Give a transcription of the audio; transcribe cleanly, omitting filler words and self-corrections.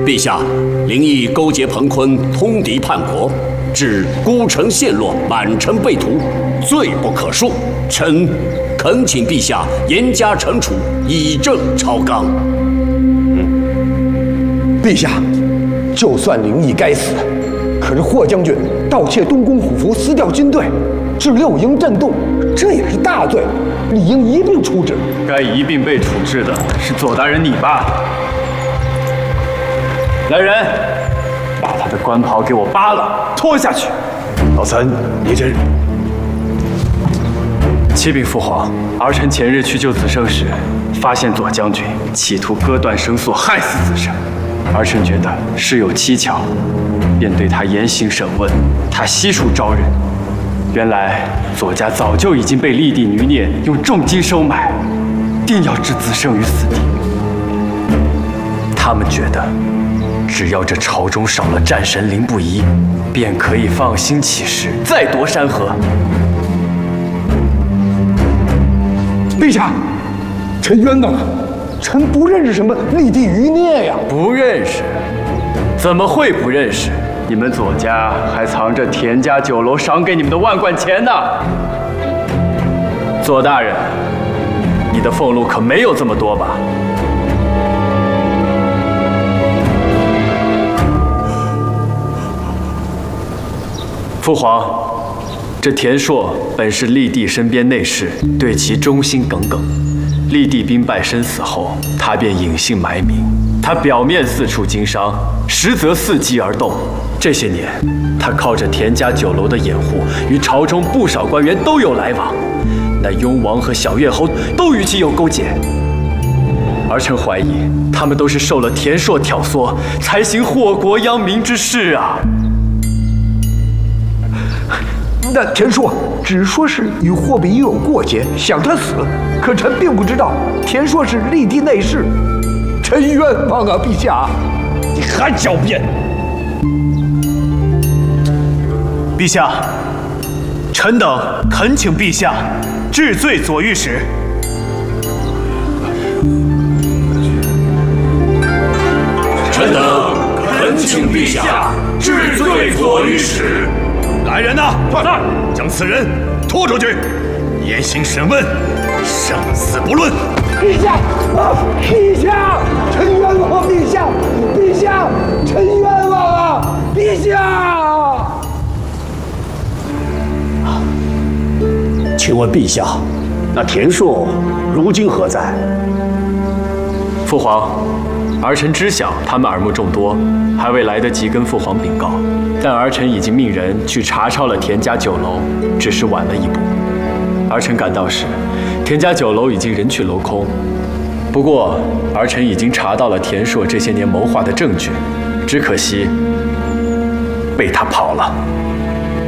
陛下，灵异勾结彭坤，通敌叛国，致孤城陷落，满城被屠，罪不可恕。臣恳请陛下严加惩处，以正朝纲。 陛下，就算灵异该死，可是霍将军盗窃东宫虎符，撕掉军队，致六营震动，这也是大罪，理应一并处置。 该一并被处置的是左大人你吧？来人，把他的官袍给我扒了，拖下去。 老三，你这…… 启禀父皇，儿臣前日去救子胜时，发现左将军企图割断绳索，害死子胜。儿臣觉得事有蹊跷，便对他严刑审问。他悉数招认，原来左家早就已经被立地余孽用重金收买，定要置子胜于死地。他们觉得，只要这朝中少了战神凌不疑，便可以放心起事，再夺山河。 陛下，臣冤枉了，臣不认识什么立地余孽呀！ 不认识？怎么会不认识？你们左家还藏着田家酒楼赏给你们的万贯钱呢。左大人，你的俸禄可没有这么多吧？父皇，这田硕本是立帝身边内侍，对其忠心耿耿。立帝兵败身死后，他便隐姓埋名。他表面四处经商，实则伺机而动。这些年，他靠着田家酒楼的掩护，与朝中不少官员都有来往。那雍王和小越侯都与其有勾结。儿臣怀疑，他们都是受了田硕挑唆，才行祸国殃民之事啊！ 那田硕只说是与霍比有过节，想他死，可臣并不知道田硕是立地内侍，臣冤枉啊，陛下！ 你还狡辩！ 陛下，臣等恳请陛下治罪左御史。 臣等恳请陛下治罪左御史。 来人呐，快将此人拖出去，严刑审问，生死不论。 陛下啊，陛下，臣冤枉啊，陛下，陛下，臣冤枉啊，陛下！ 请问陛下，那田硕如今何在？ 父皇，儿臣知晓他们耳目众多，还未来得及跟父皇禀告。但儿臣已经命人去查抄了田家酒楼，只是晚了一步。儿臣赶到时，田家酒楼已经人去楼空。不过，儿臣已经查到了田硕这些年谋划的证据，只可惜被他跑了。